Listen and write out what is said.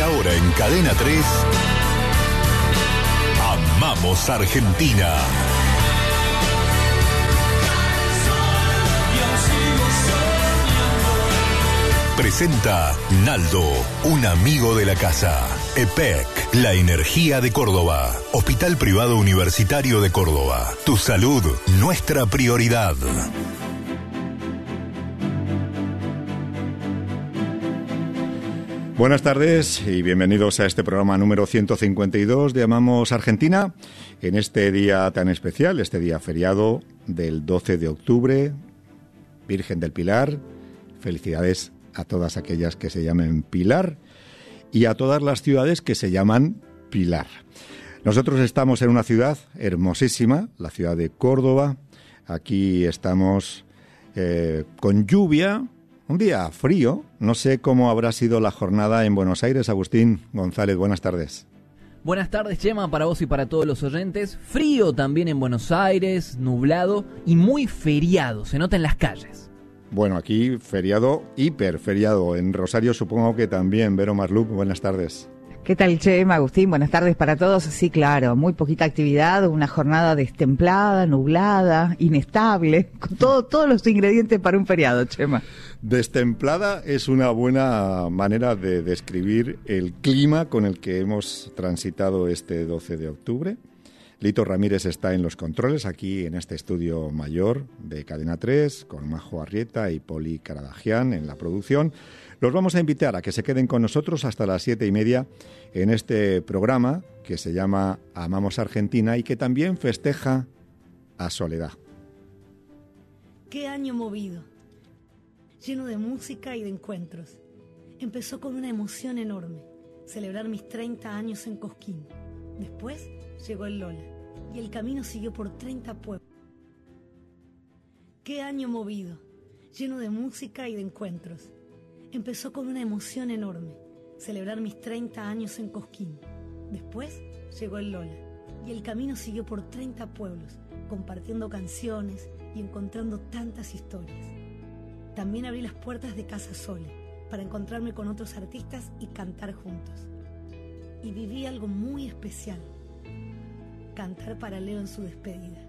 ahora en Cadena 3, Amamos Argentina. Presenta Naldo, un amigo de la casa. EPEC, la energía de Córdoba. Hospital Privado Universitario de Córdoba. Tu salud, nuestra prioridad. Buenas tardes y bienvenidos a este programa número 152 de Amamos Argentina. En este día tan especial, este día feriado del 12 de octubre, Virgen del Pilar. Felicidades a todas aquellas que se llamen Pilar y a todas las ciudades que se llaman Pilar. Nosotros estamos en una ciudad hermosísima, la ciudad de Córdoba. Aquí estamos con lluvia, un día frío. No sé cómo habrá sido la jornada en Buenos Aires. Agustín González, buenas tardes. Buenas tardes, Chema, para vos y para todos los oyentes. Frío también en Buenos Aires, nublado y muy feriado, se nota en las calles. Bueno, aquí feriado, hiperferiado. En Rosario supongo que también. Vero Marluc, buenas tardes. ¿Qué tal, Chema, Agustín? Buenas tardes para todos. Sí, claro, muy poquita actividad, una jornada destemplada, nublada, inestable, con todos los ingredientes para un feriado, Chema. Destemplada es una buena manera de describir el clima con el que hemos transitado este 12 de octubre. Lito Ramírez está en los controles, aquí en este estudio mayor de Cadena 3, con Majo Arrieta y Poli Caradagian en la producción. Los vamos a invitar a que se queden con nosotros hasta las 7:30 en este programa que se llama Amamos Argentina y que también festeja a Soledad. Qué año movido, lleno de música y de encuentros. Empezó con una emoción enorme, celebrar mis 30 años en Cosquín. Después llegó el Lola y el camino siguió por 30 pueblos. Qué año movido, lleno de música y de encuentros. Empezó con una emoción enorme, celebrar mis 30 años en Cosquín. Después llegó el Lola y el camino siguió por 30 pueblos, compartiendo canciones y encontrando tantas historias. También abrí las puertas de Casa Sole para encontrarme con otros artistas y cantar juntos. Y viví algo muy especial, cantar para Leo en su despedida.